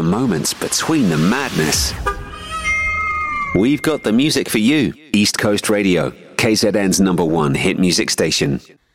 moments between the madness. We've got the music for you. East Coast Radio, KZN's #1 hit music station.